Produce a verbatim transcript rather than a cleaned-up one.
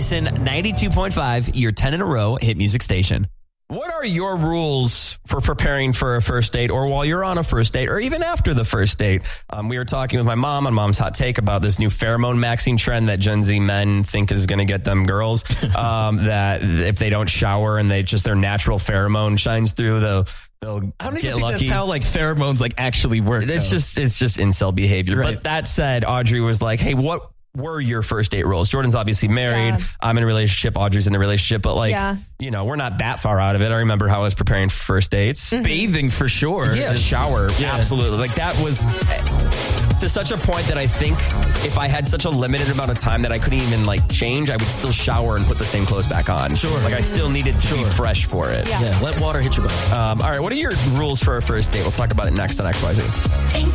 Jason, ninety-two point five, your ten in a row hit music station. What are your rules for preparing for a first date or while you're on a first date or even after the first date? Um, we were talking with my mom on Mom's Hot Take about this new pheromone maxing trend that Gen Z men think is going to get them girls. Um, that if they don't shower and they just their natural pheromone shines through, they'll they'll I don't even get think lucky. that's how like pheromones like actually work. It's though. just it's just incel behavior. Right. But that said, Audrey was like, "Hey, what were your first date rules?" Jordan's obviously married. Yeah. I'm in a relationship. Audrey's in a relationship. But like, Yeah. you know, we're not that far out of it. I remember how I was preparing for first dates. Mm-hmm. bathing for sure. Yeah, shower. Yeah. Absolutely. Like that was eh, to such a point that I think if I had such a limited amount of time that I couldn't even like change, I would still shower and put the same clothes back on. Sure. Like I still needed to be fresh for it. Yeah. Yeah, let water hit your butt. Um, all right. What are your rules for a first date? We'll talk about it next on X Y Z.